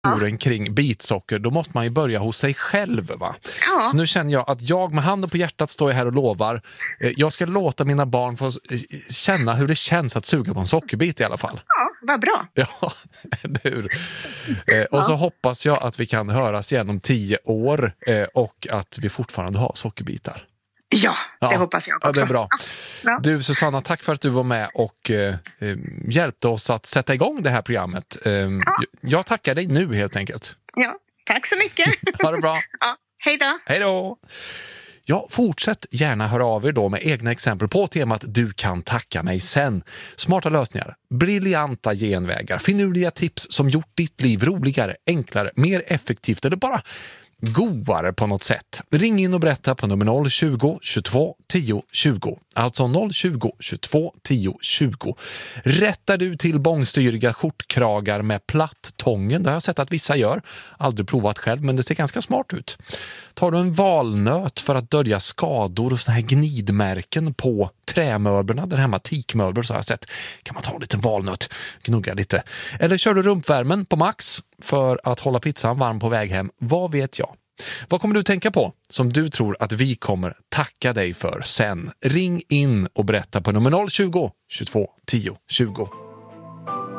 kulturen kring bitsocker, då måste man ju börja hos sig själv, va? Ja. Så nu känner jag att jag med handen på hjärtat står jag här och lovar. Jag ska låta mina barn få känna hur det känns att suga på en sockerbit i alla fall. Ja, vad bra. Ja, eller hur? Och så hoppas jag att vi kan höras igen om 10 år och att vi fortfarande har sockerbitar. Ja, det hoppas jag också. Ja, det är bra. Ja. Du, Susanna, tack för att du var med och hjälpte oss att sätta igång det här programmet. Jag tackar dig nu helt enkelt. Ja, tack så mycket. Ha det bra. Ja, hej då. Hej då. Ja, fortsätt gärna höra av er då med egna exempel på temat Du kan tacka mig sen. Smarta lösningar, briljanta genvägar, finurliga tips som gjort ditt liv roligare, enklare, mer effektivt eller bara godare på något sätt. Ring in och berätta på nummer 020 22 10 20. Alltså 020 22 10 20. Rättar du till bångstyriga skjortkragar med platt tången? Det har jag sett att vissa gör. Aldrig provat själv, men det ser ganska smart ut. Tar du en valnöt för att dölja skador och såna här gnidmärken på trämöblerna, där hemma teakmöbler så har jag sett, kan man ta lite valnöt, gnugga lite. Eller kör du rumpvärmen på max för att hålla pizzan varm på väg hem? Vad vet jag? Vad kommer du tänka på som du tror att vi kommer tacka dig för sen? Ring in och berätta på nummer 020 22 10 20.